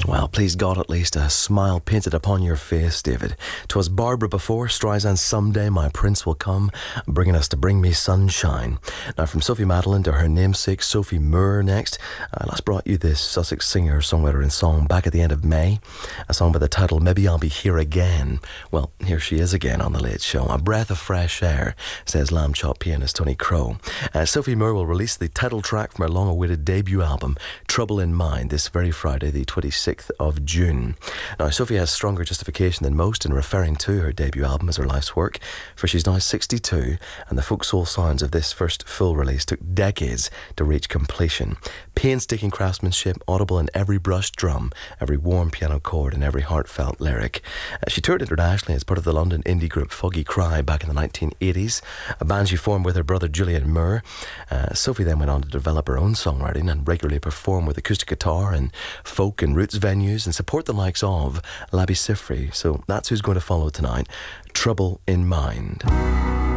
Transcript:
Well, please God, at least a smile painted upon your face, David. 'Twas Barbara before, Streisand, Someday My Prince Will Come, bringing us to Bring Me Sunshine. Now, from Sophie Madeline to her namesake, Sophie Moore, next. I last brought you this Sussex singer, songwriter and song back at the end of May. A song by the title, Maybe I'll Be Here Again. Well, here she is again on The Late Show. A breath of fresh air, says lamb chop pianist Tony Crow. Sophie Moore will release the title track from her long-awaited debut album, Trouble in Mind, this very Friday, the 26th of June. Now, Sophie has stronger justification than most in referring to her debut album as her life's work, for she's now 62, and the folk soul sounds of this first full release took decades to reach completion. Painstaking craftsmanship, audible in every brushed drum, every warm piano chord, and every heartfelt lyric. She toured internationally as part of the London indie group Foggy Cry back in the 1980s, a band she formed with her brother Julian Moore. Sophie then went on to develop her own songwriting and regularly perform with acoustic guitar in folk and roots venues and support the likes of Labi Siffre. So that's who's going to follow tonight, Trouble in Mind.